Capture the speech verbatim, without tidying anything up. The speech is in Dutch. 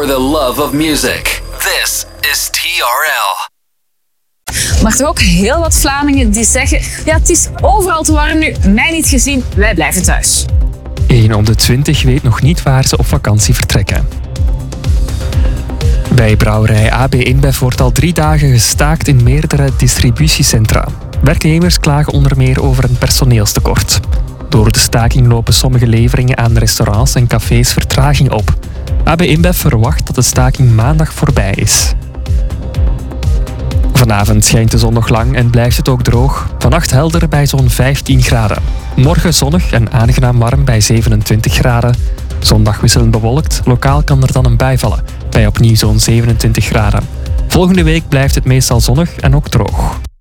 for the love of music. This is T R L. Maar toch ook heel wat Vlamingen die zeggen, ja, het is overal te warm nu, mij niet gezien, wij blijven thuis. één op de twintig weet nog niet waar ze op vakantie vertrekken. Bij brouwerij A B InBev wordt al drie dagen gestaakt in meerdere distributiecentra. Werknemers klagen onder meer over een personeelstekort. Door de staking lopen sommige leveringen aan restaurants en cafés vertraging op. A B InBev verwacht dat de staking maandag voorbij is. Vanavond schijnt de zon nog lang en blijft het ook droog. Vannacht helder bij zo'n vijftien graden. Morgen zonnig en aangenaam warm bij zevenentwintig graden. Zondag wisselend bewolkt, lokaal kan er dan een bui vallen, bij opnieuw zo'n zevenentwintig graden. Volgende week blijft het meestal zonnig en ook droog.